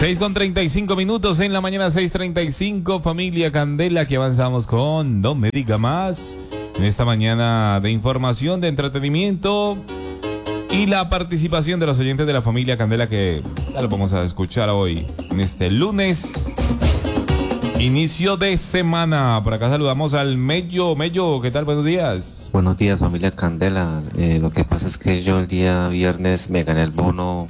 6:35 en la mañana, 6:35, familia Candela, que avanzamos con No Me Diga Más. En esta mañana de información, de entretenimiento y la participación de los oyentes de la familia Candela, que ya lo vamos a escuchar hoy, en este lunes, inicio de semana. Por acá saludamos al Mello. Mello, ¿qué tal? Buenos días. Buenos días, familia Candela. Lo que pasa es que yo el día viernes me gané el bono,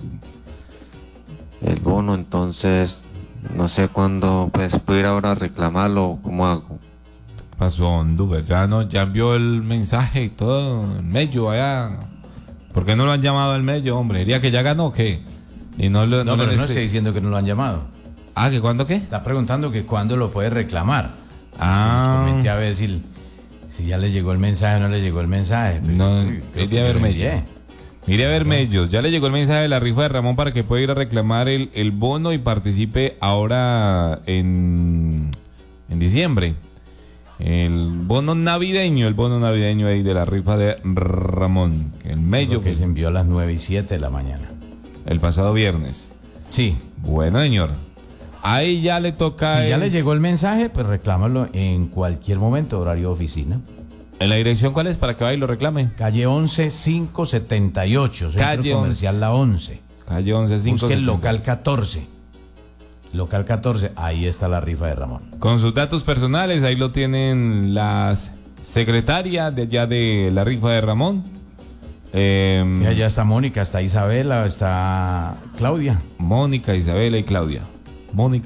entonces no sé cuándo pues puedo ir ahora a reclamarlo. ¿Cómo hago? ¿Qué pasó, Duber? Ya envió el mensaje y todo, el Mello allá. ¿Por qué no lo han llamado al Mello, hombre? ¿Diría que ya ganó o qué? Y no pero no estoy diciendo que no lo han llamado. Ah, ¿que cuándo qué? Está preguntando que cuándo lo puede reclamar. Ah. Comenté a ver si ya le llegó el mensaje o no le llegó el mensaje. No, iré a ver Mello. Mire a ver, Mello, ya le llegó el mensaje de la rifa de Ramón para que pueda ir a reclamar el bono y participe ahora en diciembre. El bono navideño ahí de la rifa de Ramón. El Mello que se envió a las 9:07 de la mañana. El pasado viernes. Sí. Bueno, señor. Ahí ya le toca. Si ya le llegó el mensaje, pues reclámalo en cualquier momento, horario de oficina. ¿En la dirección cuál es para que vaya y lo reclame? Calle 11578, Centro Comercial La 11. Calle 11578. Busque el local 14. Local 14, ahí está la rifa de Ramón. Con sus datos personales, ahí lo tienen las secretarias de allá de la rifa de Ramón. Sí, allá está Mónica, está Isabela, está Claudia. Mónica, Isabela y Claudia. Bueno,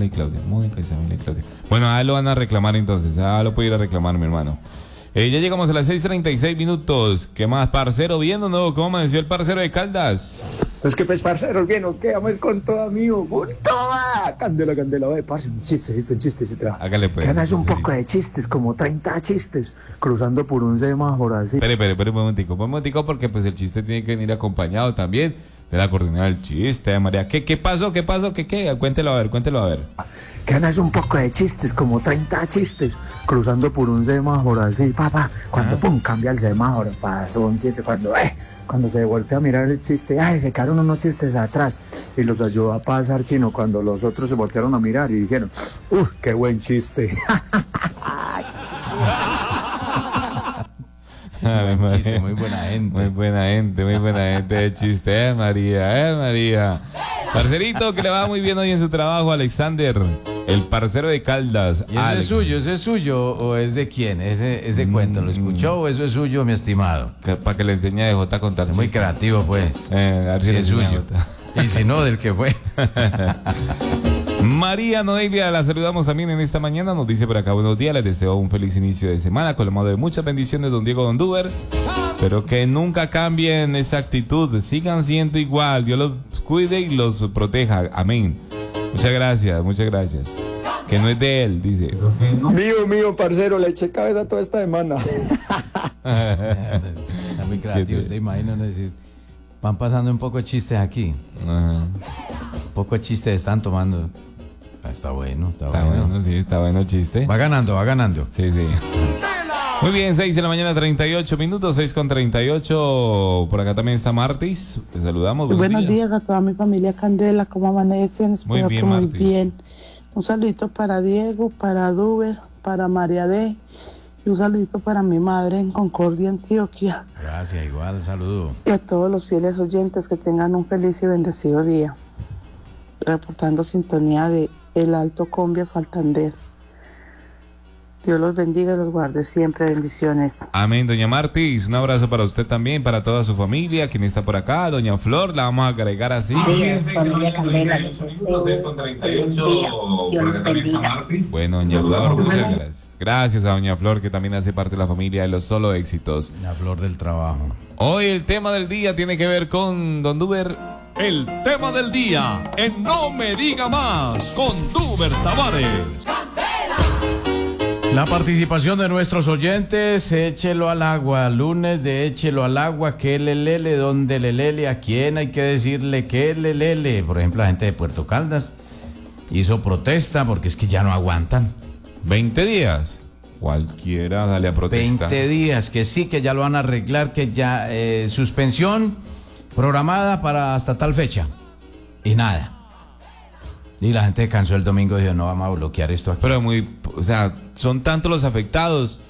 ahí lo van a reclamar entonces. Lo puede ir a reclamar, mi hermano. Ya llegamos a las 6:36. ¿Qué más, parcero? ¿Bien o no? ¿Cómo amaneció el parcero de Caldas? Entonces, ¿qué pues, parcero? ¿Bien o qué? Vamos con toda, amigo. ¡Con toda! Candela. Oye, parce, un chistecito. Hágale, pues. Que es un poco de chistes, como 30 chistes, cruzando por un semáforo así. Espere, un momentico, porque pues el chiste tiene que venir acompañado también de la coordinada del chiste, María. ¿Qué pasó? ¿Qué? Cuéntelo a ver. Que es un poco de chistes, como 30 chistes, cruzando por un semáforo así, papá. Cuando pum, cambia el semáforo, pasó un chiste. Cuando se voltea a mirar el chiste, se quedaron unos chistes atrás y los ayudó a pasar, sino cuando los otros se voltearon a mirar y dijeron, qué buen chiste. Chiste, muy buena gente. Muy buena gente de chiste, María. Parcerito, que le va muy bien hoy en su trabajo, Alexander, el parcero de Caldas. ¿Y ese es suyo o es de quién? Ese cuento, ¿lo escuchó o eso es suyo, mi estimado? Para que le enseñe a DJ a contar chistes. Muy creativo, pues. A ver si es suyo. Y si no, del que fue. María Noelia, la saludamos también en esta mañana. Nos dice por acá, buenos días, les deseo un feliz inicio de semana, colmado de muchas bendiciones, don Diego, don Duber. Espero que nunca cambien esa actitud, sigan siendo igual, Dios los cuide y los proteja, amén. Muchas gracias. Que no es de él, dice. Mío, parcero, le eché cabeza toda esta semana. Está muy creativo, usted imagina decir, van pasando un poco de chistes aquí. Ajá. Un poco de chistes están tomando. Está bueno. Sí, está bueno el chiste. Va ganando. Sí. Muy bien, 6:38 a.m, 6:38. Por acá también está Martis. Te saludamos. Buenos días a toda mi familia Candela. ¿Cómo amanecen? Muy bien, Martis. Muy bien. Un saludito para Diego, para Duber, para María B. Y un saludito para mi madre en Concordia, Antioquia. Gracias, igual, saludo. Y a todos los fieles oyentes que tengan un feliz y bendecido día. Reportando sintonía de El Alto Combia, Santander. Dios los bendiga y los guarde siempre. Bendiciones. Amén, doña Martis. Un abrazo para usted también, para toda su familia. Quien está por acá, doña Flor, la vamos a agregar así. Familia Candela, les deseo feliz día. Dios los bendiga. Bueno, doña Flor, muchas gracias. Gracias a doña Flor, que también hace parte de la familia de los Solo Éxitos. La flor del trabajo. Hoy el tema del día tiene que ver con don Duber. El tema del día en No Me Diga Más con Duber Tavares. La participación de nuestros oyentes, échelo al agua, lunes de échelo al agua, que lelele, donde lelele, a quién hay que decirle que lelele. Por ejemplo, la gente de Puerto Caldas hizo protesta porque es que ya no aguantan. 20 días. Cualquiera sale a protestar. 20 días, que sí, que ya lo van a arreglar, que ya suspensión programada para hasta tal fecha. Y nada. Y la gente cansó el domingo y dijo, no, vamos a bloquear esto aquí. Pero o sea, son tantos los afectados